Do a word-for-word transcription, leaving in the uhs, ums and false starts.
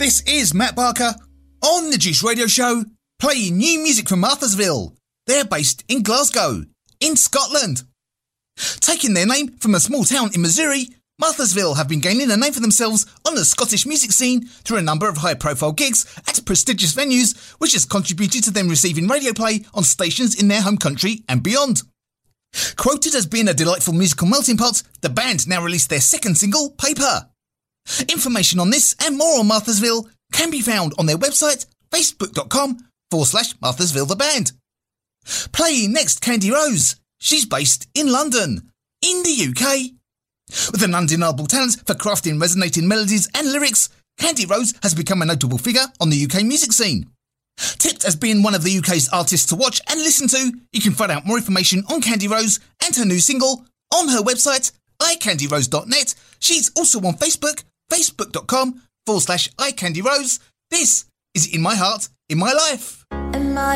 This is Matt Barker on the Juice Radio Show, playing new music from Marthasville. They're based in Glasgow, in Scotland. Taking their name from a small town in Missouri, Marthasville have been gaining a name for themselves on the Scottish music scene through a number of high-profile gigs at prestigious venues, which has contributed to them receiving radio play on stations in their home country and beyond. Quoted as being a delightful musical melting pot, the band now released their second single, Paper. Information on this and more on Marthasville can be found on their website, facebook.com forward slash Marthasville the band. Playing next, Candy Rose. She's based in London, in the U K. With an undeniable talent for crafting resonating melodies and lyrics, Candy Rose has become a notable figure on the U K music scene. Tipped as being one of the U K's artists to watch and listen to, you can find out more information on Candy Rose and her new single on her website, i candy rose dot net. She's also on Facebook, facebook.com forward slash iCandyRose. This is In My Heart, In My Life.